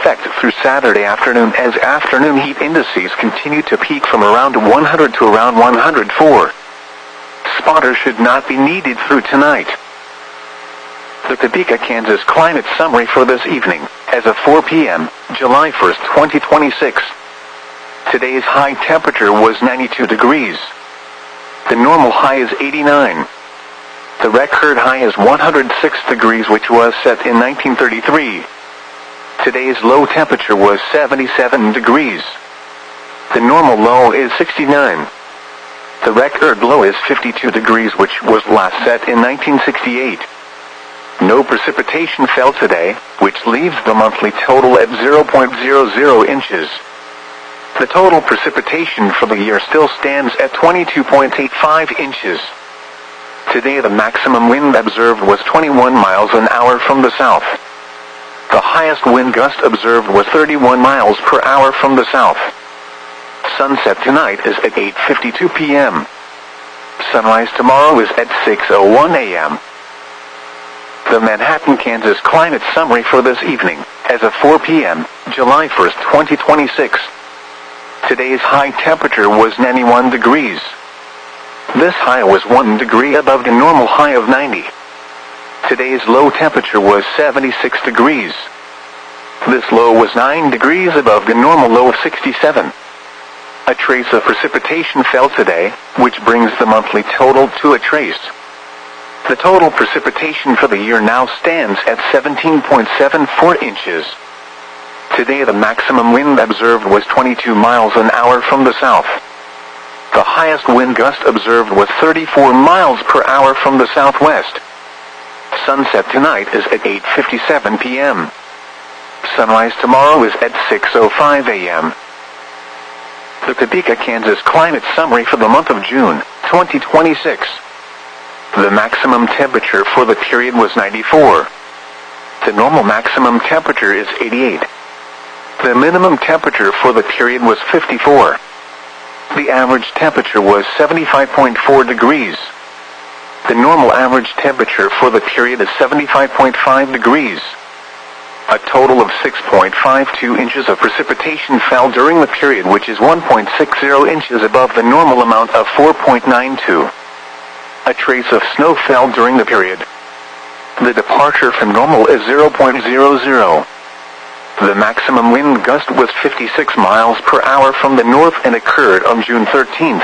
effect through Saturday afternoon as afternoon heat indices continue to peak from around 100 to around 104. Spotters should not be needed through tonight. The Topeka, Kansas climate summary for this evening, as of 4 p.m., July 1st, 2026. Today's high temperature was 92 degrees. The normal high is 89. The record high is 106 degrees, which was set in 1933. Today's low temperature was 77 degrees. The normal low is 69. The record low is 52 degrees, which was last set in 1968. No precipitation fell today, which leaves the monthly total at 0.00 inches. The total precipitation for the year still stands at 22.85 inches. Today the maximum wind observed was 21 miles an hour from the south. The highest wind gust observed was 31 miles per hour from the south. Sunset tonight is at 8:52 p.m. Sunrise tomorrow is at 6:01 a.m. The Manhattan, Kansas climate summary for this evening, as of 4 p.m., July 1st, 2026. Today's high temperature was 91 degrees. This high was 1 degree above the normal high of 90. Today's low temperature was 76 degrees. This low was 9 degrees above the normal low of 67. A trace of precipitation fell today, which brings the monthly total to a trace. The total precipitation for the year now stands at 17.74 inches. Today the maximum wind observed was 22 miles an hour from the south. The highest wind gust observed was 34 miles per hour from the southwest. Sunset tonight is at 8:57 p.m. Sunrise tomorrow is at 6:05 a.m. The Topeka, Kansas climate summary for the month of June, 2026. The maximum temperature for the period was 94. The normal maximum temperature is 88. The minimum temperature for the period was 54. The average temperature was 75.4 degrees. The normal average temperature for the period is 75.5 degrees. A total of 6.52 inches of precipitation fell during the period, which is 1.60 inches above the normal amount of 4.92. A trace of snow fell during the period. The departure from normal is 0.00. The maximum wind gust was 56 miles per hour from the north and occurred on June 13th.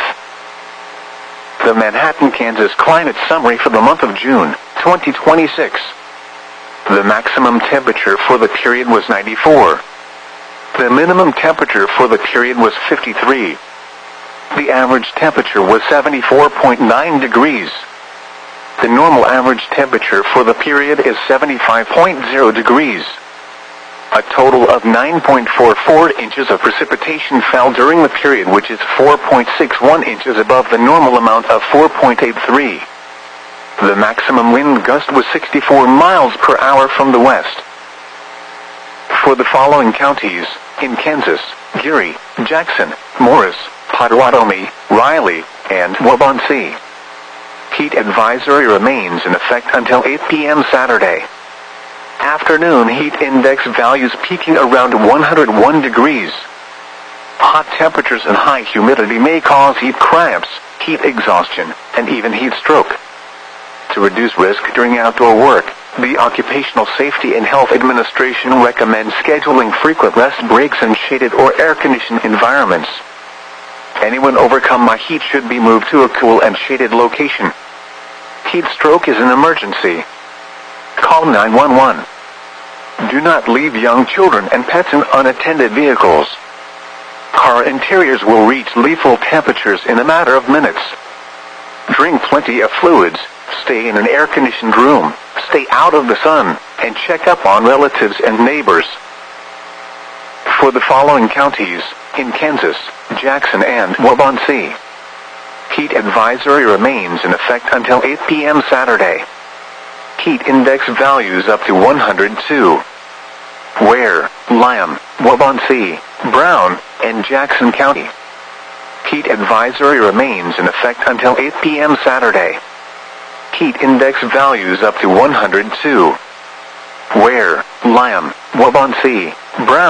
The Manhattan, Kansas climate summary for the month of June, 2026. The maximum temperature for the period was 94. The minimum temperature for the period was 53. The average temperature was 74.9 degrees. The normal average temperature for the period is 75.0 degrees. A total of 9.44 inches of precipitation fell during the period, which is 4.61 inches above the normal amount of 4.83. The maximum wind gust was 64 miles per hour from the west. For the following counties, in Kansas, Geary, Jackson, Morris, Pottawatomie, Riley, and Waubonsee. Heat advisory remains in effect until 8 p.m. Saturday. Afternoon heat index values peaking around 101 degrees. Hot temperatures and high humidity may cause heat cramps, heat exhaustion, and even heat stroke. To reduce risk during outdoor work, the Occupational Safety and Health Administration recommends scheduling frequent rest breaks in shaded or air-conditioned environments. Anyone overcome by heat should be moved to a cool and shaded location. Heat stroke is an emergency. Call 911. Do not leave young children and pets in unattended vehicles. Car interiors will reach lethal temperatures in a matter of minutes. Drink plenty of fluids, stay in an air-conditioned room, stay out of the sun, and check up on relatives and neighbors. For the following counties, in Kansas, Jackson, and Waubonsee. Heat advisory remains in effect until 8 p.m. Saturday. Heat index values up to 102. Ware, Lyme, Waubonsee, Brown, and Jackson County. Heat advisory remains in effect until 8 p.m. Saturday. Heat index values up to 102. Ware, Lyme, Waubonsee, Brown.